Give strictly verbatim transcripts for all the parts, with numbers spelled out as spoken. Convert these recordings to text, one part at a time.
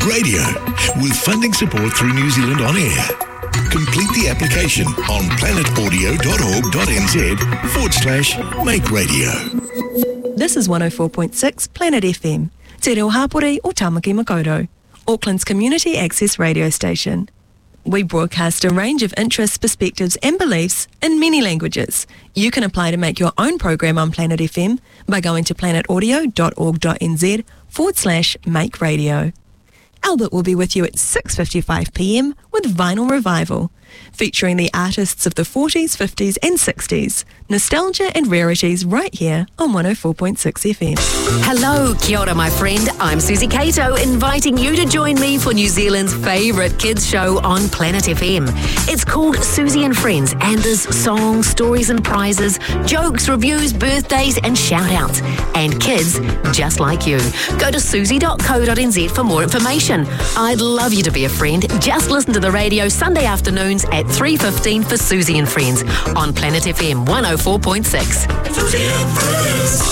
Radio, with funding support through New Zealand On Air. Complete the application on planetaudio.org.nz forward slash make radio. This is one oh four point six Planet F M, Te Reo Hapori o Tamaki Makaurau, Auckland's community access radio station. We broadcast a range of interests, perspectives and beliefs in many languages. You can apply to make your own program on Planet F M by going to planetaudio.org.nz forward slash make radio. Albert will be with you at six fifty-five p m with Vinyl Revival, featuring the artists of the forties, fifties and sixties, nostalgia and rarities right here on one oh four point six F M. Hello, kia ora, my friend. I'm Susie Cato, inviting you to join me for New Zealand's favourite kids show on Planet F M. It's called Susie and Friends, and there's songs, stories and prizes, jokes, reviews, birthdays and shout-outs, and kids just like you. Go to susie dot co dot n z for more information. I'd love you to be a friend. Just listen to the radio Sunday afternoons at three fifteen for Susie and Friends on Planet F M one oh four point six. Susie and Friends.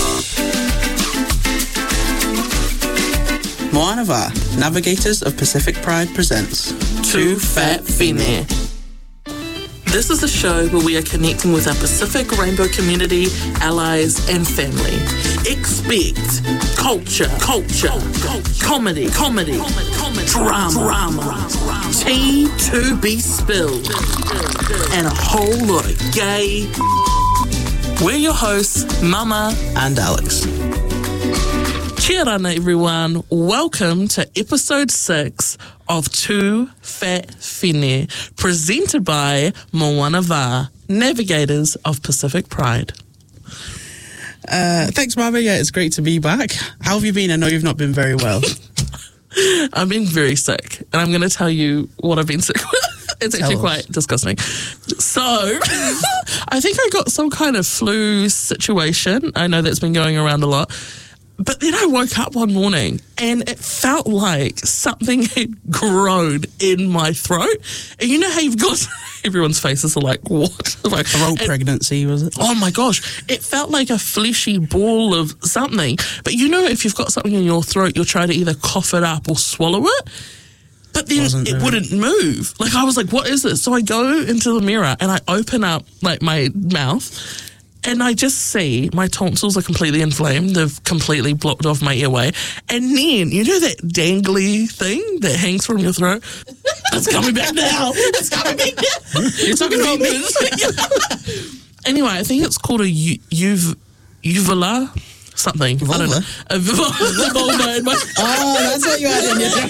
Moanava, Navigators of Pacific Pride presents Two Fat Whene. This is a show where we are connecting with our Pacific Rainbow community, allies and family. Expect culture, culture, comedy, comedy, drama, drama, tea to be spilled, and a whole lot of gay. We're your hosts, Mama and Alex. Kia rana, everyone. Welcome to episode six of Two Fat Whene, presented by Moanava, Navigators of Pacific Pride. Uh, thanks, Mama. Yeah, it's great to be back. How have you been? I know you've not been very well. I've been very sick, and I'm going to tell you what I've been sick with. It's Tell actually us. quite disgusting. So, I think I got some kind of flu situation. I know that's been going around a lot. But then I woke up one morning and it felt like something had grown in my throat. And you know how you've got everyone's faces are like, what? Like Throat and, pregnancy, was it? Oh my gosh. It felt like a fleshy ball of something. But you know, if you've got something in your throat, you'll try to either cough it up or swallow it. But then Wasn't it doing wouldn't move. Like I was like, what is this? So I go into the mirror and I open up like my mouth. And I just see my tonsils are completely inflamed. They've completely blocked off my airway. And then, you know that dangly thing that hangs from your throat? It's coming back now. It's coming back now. You're talking about me? Anyway, I think it's called a u- uv- uvula something. I don't know. Vulva? A vulva. A vulva in my... Oh, that's what you had in your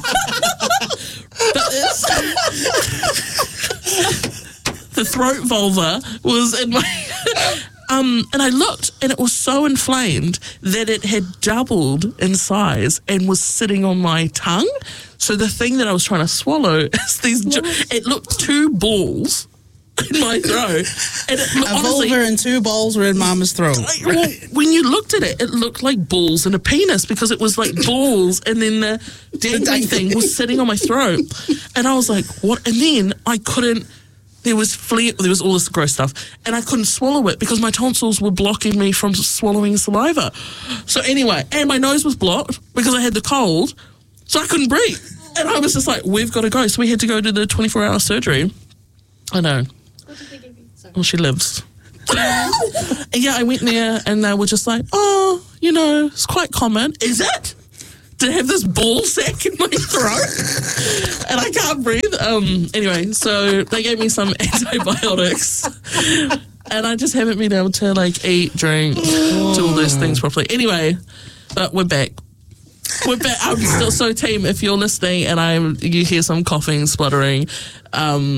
But it's... The throat vulva was in my... Um, and I looked, and it was so inflamed that it had doubled in size and was sitting on my tongue. So the thing that I was trying to swallow is these... Jo- it looked two balls in my throat. And it, A honestly, vulva and two balls were in Mama's throat. I- well, when you looked at it, it looked like balls and a penis because it was like balls and then the dangly thing was sitting on my throat. And I was like, what? And then I couldn't... There was flea, there was all this gross stuff, and I couldn't swallow it because my tonsils were blocking me from swallowing saliva. So anyway, and my nose was blocked because I had the cold, so I couldn't breathe. And I was just like, we've got to go. So we had to go to the twenty-four hour surgery. I know. What did they give you? Sorry. Well, she lives. And yeah, I went there, and they were just like, oh, you know, it's quite common. Is it? To have this ball sack in my throat and I can't breathe. Um, anyway, so they gave me some antibiotics and I just haven't been able to like eat, drink, do all those things properly. Anyway, but we're back. We're back. I'm still so team. If you're listening and I'm, you hear some coughing, spluttering, um,